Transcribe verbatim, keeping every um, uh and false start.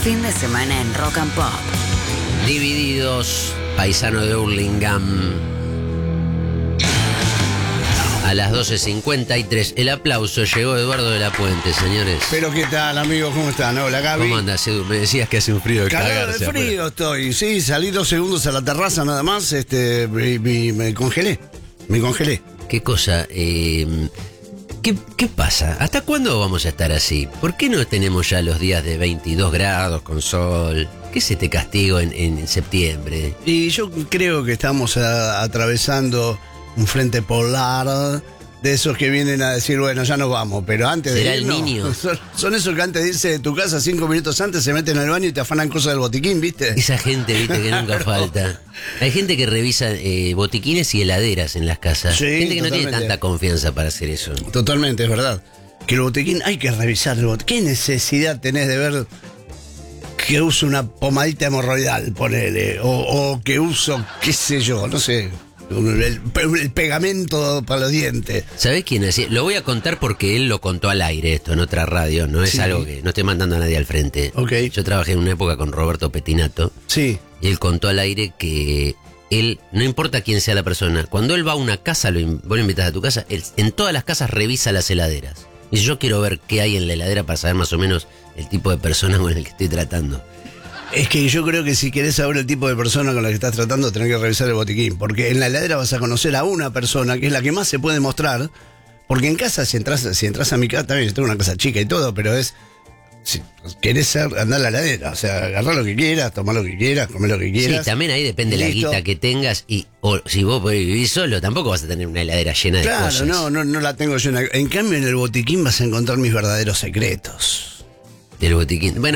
fin de semana en Rock and Pop. Divididos, paisano de Hurlingham. A las doce cincuenta y tres, el aplauso. Llegó Eduardo de la Puente, señores. Pero ¿qué tal, amigos? ¿Cómo están? Hola, Gaby. ¿Cómo andas, Edu? Me decías que hace un frío de Cagado cagarse de frío estoy. Sí, salí dos segundos a la terraza nada más, este, y, y me congelé. Me congelé. ¿Qué cosa? Eh, ¿qué, ¿Qué pasa? ¿Hasta cuándo vamos a estar así? ¿Por qué no tenemos ya los días de veintidós grados con sol? ¿Qué es este castigo en, en septiembre? Y yo creo que estamos a- atravesando un frente polar de esos que vienen a decir, bueno, ya nos vamos, pero antes de ¿Será el irnos, niño? Son, son esos que antes de irse de tu casa cinco minutos antes se meten al baño y te afanan cosas del botiquín, ¿viste? Esa gente, viste, que nunca Claro. falta. Hay gente que revisa eh, botiquines y heladeras en las casas. Sí, gente que no tiene totalmente. tanta confianza para hacer eso. Totalmente, es verdad. Que el botiquín, hay que revisar el botiquín. ¿Qué necesidad tenés de ver que uso una pomadita hemorroidal, ponele? O, o que uso, qué sé yo, no sé, el, el pegamento para los dientes. ¿Sabés quién hacía? Lo voy a contar porque él lo contó al aire esto, en otra radio. No es Sí. algo que no estoy mandando a nadie al frente. Ok. Yo trabajé en una época con Roberto Petinato Sí, y él contó al aire que él, no importa quién sea la persona, cuando él va a una casa, lo, in- vos lo invitas a tu casa, él en todas las casas revisa las heladeras. Y yo quiero ver qué hay en la heladera para saber más o menos el tipo de persona con el que estoy tratando. es que yo creo que si querés saber el tipo de persona con la que estás tratando, tenés que revisar el botiquín. Porque en la heladera vas a conocer a una persona que es la que más se puede mostrar. Porque en casa, si entras, si entras a mi casa, también yo tengo una casa chica y todo, pero es. Si querés ser, andar a la heladera, o sea, agarrar lo que quieras, tomar lo que quieras, comer lo que Sí, quieras. también ahí depende de la Listo. guita que tengas y o si vos podés vivir solo, tampoco vas a tener una heladera llena de Claro, cosas. no, no, no la tengo llena. En cambio, en el botiquín vas a encontrar mis verdaderos secretos. Del botiquín. Bueno,